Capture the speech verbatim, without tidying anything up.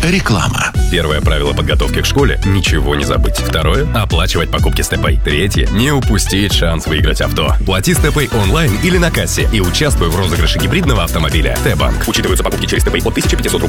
Реклама. Первое правило подготовки к школе – ничего не забыть. Второе – оплачивать покупки Степэй. Третье – не упустить шанс выиграть авто. Плати Степэй онлайн или на кассе и участвуй в розыгрыше гибридного автомобиля. Т-банк. Учитываются покупки через Степэй от тысячи пятисот рублей.